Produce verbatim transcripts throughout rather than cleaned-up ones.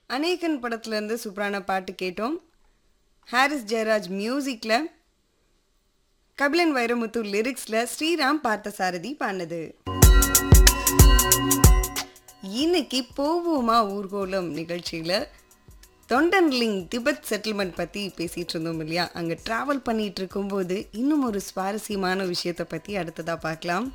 அநேகன் படத்துல இருந்து சூப்பரான பாட்டு கேட்டோம். ஹாரிஸ் ஜெயராஜ் மியூசிக்ல, கபிலன் வைரமுத்து லிரிக்ஸ்ல ஸ்ரீராம் பார்த்தசாரதி பாடினது. இன்னைக்கு போவோமா ஊர்கோலம் நிகழ்ச்சியில தொண்டன்லிங் திபெத் செட்டில்மெண்ட் பத்தி பேசிட்டு இருந்தோம் இல்லையா? அங்க டிராவல் பண்ணிட்டு இருக்கும்போது இன்னும் ஒரு சுவாரஸ்யமான விஷயத்தை பத்தி அடுத்ததா பார்க்கலாம்.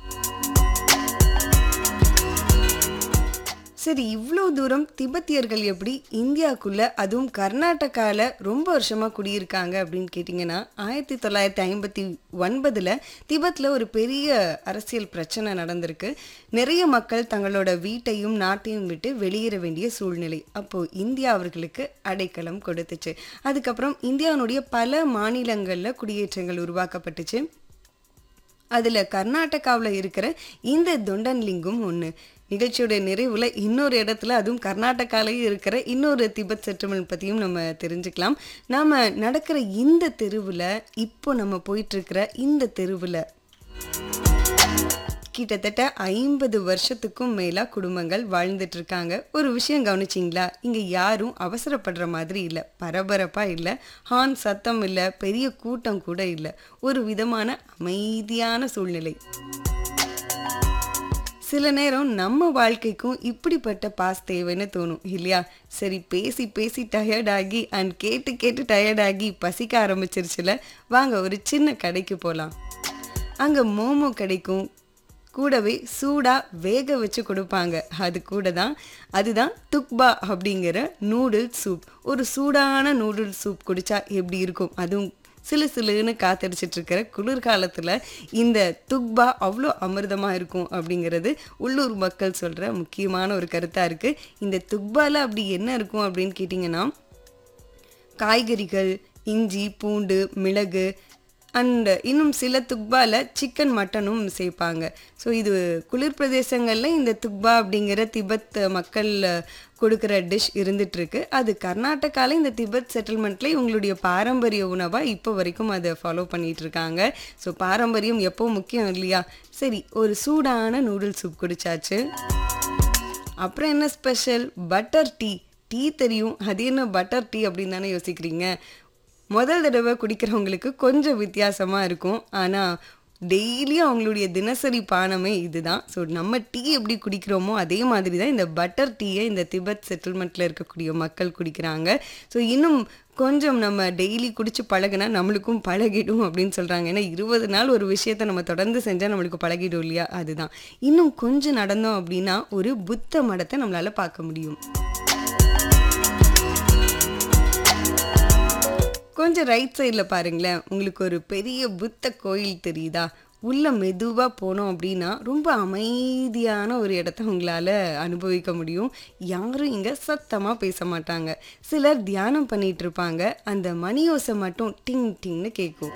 சரி, இவ்வளோ தூரம் திபெத்தியர்கள் எப்படி இந்தியாவுக்குள்ள, அதுவும் கர்நாடகாவில் ரொம்ப வருஷமாக குடியிருக்காங்க அப்படின்னு கேட்டிங்கன்னா, ஆயிரத்தி தொள்ளாயிரத்தி ஐம்பத்தி ஒன்பதில் திபெத்தில் ஒரு பெரிய அரசியல் பிரச்சனை நடந்திருக்கு. நிறைய மக்கள் தங்களோட வீட்டையும் நாட்டையும் விட்டு வெளியேற வேண்டிய சூழ்நிலை. அப்போது இந்தியா அவர்களுக்கு அடைக்கலம் கொடுத்துச்சு. அதுக்கப்புறம் இந்தியாவுடைய பல மாநிலங்களில் குடியேற்றங்கள் உருவாக்கப்பட்டுச்சு. அதில் கர்நாடகாவில் இருக்கிற இந்த தொண்டன்லிங்கும் ஒன்று. நிகழ்ச்சியோட நிறைவில் இன்னொரு இடத்துல, அதுவும் கர்நாடகாலேயே இருக்கிற இன்னொரு திபெத் செட்டில்மெண்ட் பற்றியும் நம்ம தெரிஞ்சுக்கலாம். நாம் நடக்கிற இந்த தெருவில், இப்போ நம்ம போயிட்டுருக்கிற இந்த தெருவில் கிட்டத்தட்ட ஐம்பது வருஷத்துக்கும் மேலாக குடும்பங்கள் வாழ்ந்துட்டு இருக்காங்க. ஒரு விஷயம் கவனிச்சிங்களா? இங்கே யாரும் அவசரப்படுற மாதிரி இல்லை, பரபரப்பாக இல்லை, ஹார்ன் சத்தம் இல்லை, பெரிய கூட்டம் கூட இல்லை. ஒரு விதமான அமைதியான சூழ்நிலை. சில நேரம் நம்ம வாழ்க்கைக்கும் இப்படிப்பட்ட பாஸ் தேவைன்னு தோணும் இல்லையா? சரி, பேசி பேசி டயர்டாகி அண்ட் கேட்டு கேட்டு டயர்டாகி பசிக்க ஆரம்பிச்சிருச்சுல, வாங்க ஒரு சின்ன கடைக்கு போகலாம். அங்கே மோமோ கிடைக்கும், கூடவே சூடாக வேக வச்சு கொடுப்பாங்க. அது கூட தான் அதுதான் துக்பா அப்படிங்கிற நூடுல்ஸ் சூப். ஒரு சூடான நூடுல்ஸ் சூப் குடித்தா எப்படி இருக்கும்? அதுவும் சிலு சிலுன்னு காத்தடிச்சிட்டு இருக்கிற குளிர்காலத்தில் இந்த துக்பா அவ்வளோ அமிர்தமாக இருக்கும் அப்படிங்கிறது உள்ளூர் மக்கள் சொல்கிற முக்கியமான ஒரு கருத்தாக இருக்குது. இந்த துக்பாவில் அப்படி என்ன இருக்கும் அப்படின்னு கேட்டிங்கன்னா, காய்கறிகள், இஞ்சி, பூண்டு, மிளகு அண்ட் இன்னும் சில துக்பாவில் சிக்கன் மட்டனும் சேர்ப்பாங்க. ஸோ இது குளிர் பிரதேசங்களில் இந்த துக்பா அப்படிங்கிற திபெத் மக்கள் கொடுக்குற டிஷ் இருந்துகிட்ருக்கு. அது கர்நாடகாவில் இந்த திபெத் செட்டில்மெண்ட்டில் இவங்களுடைய பாரம்பரிய உணவாக இப்போ வரைக்கும் அதை ஃபாலோ பண்ணிகிட்ருக்காங்க. ஸோ பாரம்பரியம் எப்போ முக்கியம் இல்லையா? சரி, ஒரு சூடான நூடுல்ஸ் சூப் குடிச்சாச்சு. அப்புறம் என்ன ஸ்பெஷல்? Butter tea. டீ தெரியும், அது என்ன பட்டர் டீ அப்படின்னு தானே யோசிக்கிறீங்க. முதல் தடவை குடிக்கிறவங்களுக்கு கொஞ்சம் வித்தியாசமாக இருக்கும், ஆனால் டெய்லியும் அவங்களுடைய தினசரி பானமே இதுதான். ஸோ நம்ம டீ எப்படி குடிக்கிறோமோ அதே மாதிரி தான் இந்த பட்டர் டீயை இந்த திபெத் செட்டில்மெண்ட்டில் இருக்கக்கூடிய மக்கள் குடிக்கிறாங்க. ஸோ இன்னும் கொஞ்சம் நம்ம டெய்லி குடிச்சு பழகினா நம்மளுக்கும் பழகிடும் அப்படின்னு சொல்கிறாங்க. ஏன்னா இருபது நாள் ஒரு விஷயத்தை நம்ம தொடர்ந்து செஞ்சால் நம்மளுக்கு பழகிடும் இல்லையா? அதுதான். இன்னும் கொஞ்சம் நடந்தோம் அப்படின்னா ஒரு புத்த மடத்தை நம்மளால் பார்க்க முடியும். கொஞ்சம் ரைட் சைடில் பாருங்களேன், உங்களுக்கு ஒரு பெரிய புத்த கோயில் தெரியுதா? உள்ள மெதுவாக போனோம் அப்படின்னா ரொம்ப அமைதியான ஒரு இடத்த உங்களால் அனுபவிக்க முடியும். யாரும் இங்கே சத்தமாக பேச மாட்டாங்க. சிலர் தியானம் பண்ணிகிட்டு இருப்பாங்க. அந்த மணியோசை மட்டும் டிங் டிங்னு கேட்கும்.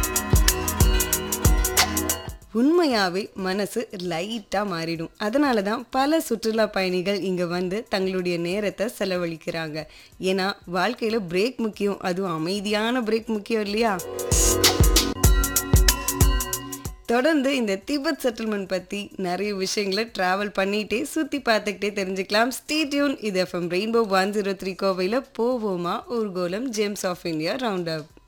உண்மையாகவே மனசு லைட்டாக மாறிடும். அதனால தான் பல சுற்றுலா பயணிகள் இங்கே வந்து தங்களுடைய நேரத்தை செலவழிக்கிறாங்க. ஏன்னா வாழ்க்கையில் பிரேக் முக்கியம், அதுவும் அமைதியான பிரேக் முக்கியம் இல்லையா? தொடர்ந்து இந்த திபெத் செட்டில்மெண்ட் பற்றி நிறைய விஷயங்களை ட்ராவல் பண்ணிகிட்டே சுற்றி பார்த்துக்கிட்டே தெரிஞ்சுக்கலாம். Stay tune. இது FM rainbow one zero three கோவையில் போவோமா ஊர்கோலம் James of India round up.